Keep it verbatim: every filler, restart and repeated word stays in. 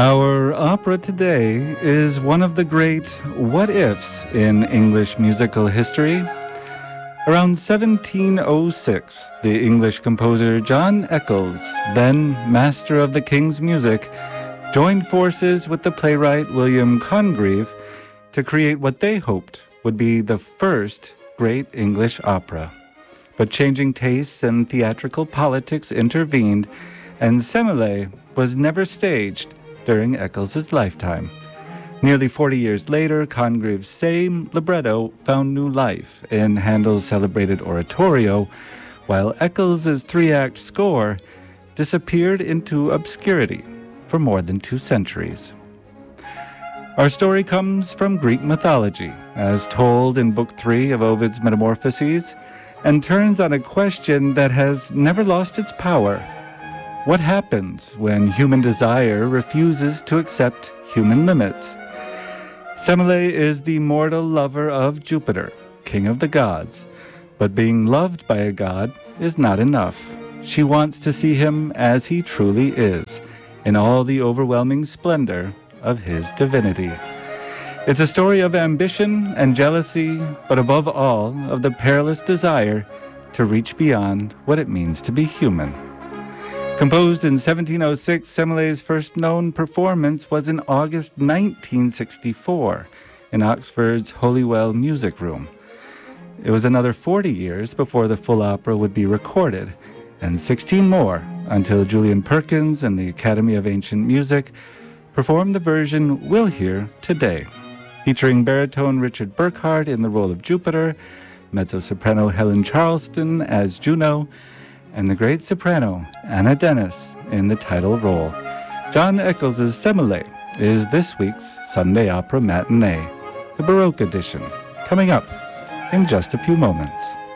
Our opera today is one of the great what-ifs in English musical history. Around seventeen oh six, the English composer John Eccles, then master of the King's music, joined forces with the playwright William Congreve to create what they hoped would be the first great English opera. But changing tastes and theatrical politics intervened, and Semele was never staged during Eccles' lifetime. Nearly forty years later, Congreve's same libretto found new life in Handel's celebrated oratorio, while Eccles' three-act score disappeared into obscurity for more than two centuries. Our story comes from Greek mythology, as told in Book Three of Ovid's Metamorphoses, and turns on a question that has never lost its power. What happens when human desire refuses to accept human limits? Semele is the mortal lover of Jupiter, king of the gods, but being loved by a god is not enough. She wants to see him as he truly is, in all the overwhelming splendor of his divinity. It's a story of ambition and jealousy, but above all, of the perilous desire to reach beyond what it means to be human. Composed in seventeen oh six, Semele's first known performance was in August nineteen sixty-four in Oxford's Holywell Music Room. It was another forty years before the full opera would be recorded, and sixteen more until Julian Perkins and the Academy of Ancient Music performed the version we'll hear today, featuring baritone Richard Burkhardt in the role of Jupiter, mezzo-soprano Helen Charleston as Juno, and the great soprano Anna Dennis in the title role. John Eccles' Semele is this week's Sunday Opera Matinee, the Baroque edition, coming up in just a few moments.